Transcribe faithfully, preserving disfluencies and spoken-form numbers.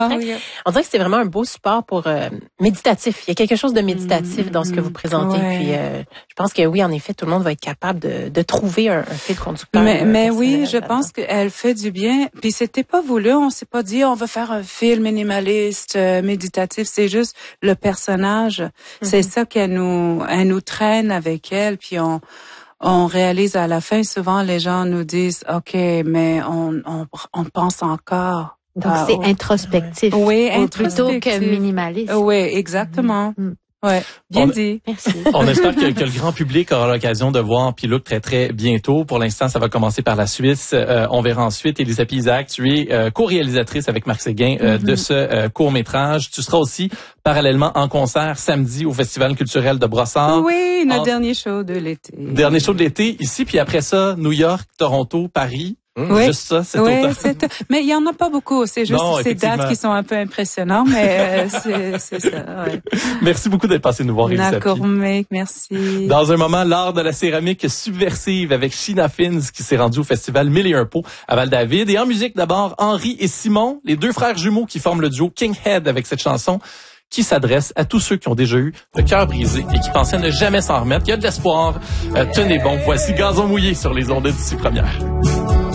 Ah, oui. On dirait que c'est vraiment un beau support pour euh, méditatif. Il y a quelque chose de méditatif mmh, dans ce que vous présentez. Ouais. Puis euh, je pense que oui, en effet, tout le monde va être capable de, de trouver un, un fil conducteur. Mais, mais oui, je pense qu'elle fait du bien. Puis c'était pas voulu. On s'est pas dit on va faire un film minimaliste, euh, méditatif. C'est juste le personnage. Mmh. C'est ça qu'elle nous, elle nous traîne avec elle. Puis on on réalise à la fin. Souvent, les gens nous disent ok, mais on on, on pense encore. Donc, ah, c'est oh, introspectif. Oui, plutôt que minimaliste. Oui, exactement. Mm-hmm. Ouais, bien on, dit. Merci. On espère que, que le grand public aura l'occasion de voir Pilote très, très bientôt. Pour l'instant, ça va commencer par la Suisse. Euh, on verra ensuite. Elisabeth Isaac, tu es euh, co-réalisatrice avec Marc Séguin euh, mm-hmm. de ce euh, court-métrage. Tu seras aussi parallèlement en concert samedi au Festival culturel de Brossard. Oui, notre en... dernier show de l'été. Dernier show de l'été ici, puis après ça, New York, Toronto, Paris. Mmh, oui, juste ça, c'est oui, autant. c'est mais il y en a pas beaucoup. C'est juste non, ces dates qui sont un peu impressionnantes, mais euh, c'est, c'est ça. Ouais. Merci beaucoup d'être passé nous voir, Elisabeth. D'accord, mec, merci. Dans un moment, l'art de la céramique subversive avec Sheena Fins qui s'est rendu au festival Mille et un pots à Val-David. Et en musique, d'abord, Henri et Simon, les deux frères jumeaux qui forment le duo King Head avec cette chanson qui s'adresse à tous ceux qui ont déjà eu le cœur brisé et qui pensaient ne jamais s'en remettre. Il y a de l'espoir. Euh, tenez bon, voici Gazon mouillé sur les ondes d'ici première.